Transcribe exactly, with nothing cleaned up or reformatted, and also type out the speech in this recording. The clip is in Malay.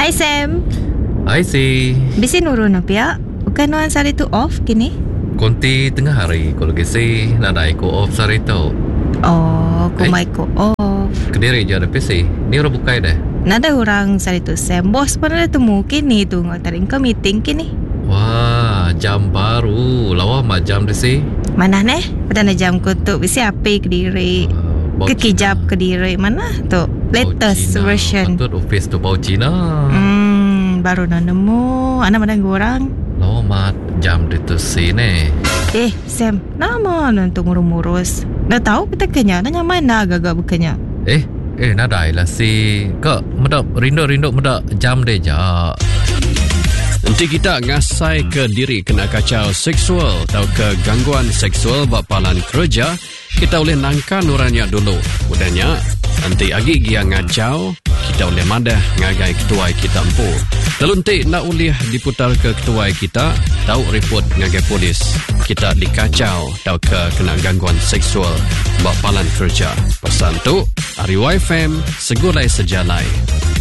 Hai Sam. Hai si. Bisi nurun apa ya? Bukan nuan sari tu off kini? Konti tengah hari kalau gisi nada iko off sari tu. Oh, kuma iko off. Kediri je ada P C. Ni orang bukai dah. Nada orang sari tu Sam. Bos pun ada temu kini tu ngatarin ke meeting kini. Wah, jam baru. Lawa mak jam desi. Mana neh? Pada jam kutuk bisi api Kediri. Uh, Kekijap Kediri mana tu? Latest Cina. version. Patut office tu bau Cina. Hmm, baru nak nemu. Anak mana orang? Lawa mak jam di tu sini. Eh, Sam, nama nanti ngurus-ngurus. Dah tahu kita kenya, nanya mana agak-agak bukannya. Eh, eh nadai lah si. Kak, medap rindu-rindu medap jam deh jak. Nanti kita ngasai ke diri kena kacau seksual atau ke gangguan seksual bapalan kerja, kita boleh nangkan orangnya dulu. Udahnya, nanti agi dia ngacau, kita boleh madah ngagai ketua kita empu. Lalu nanti nak boleh diputar ke ketua kita, tahu report ngagai polis. Kita dikacau atau ke kena gangguan seksual bapalan kerja. Pesan tu, Ari Y F M, segulai sejalai.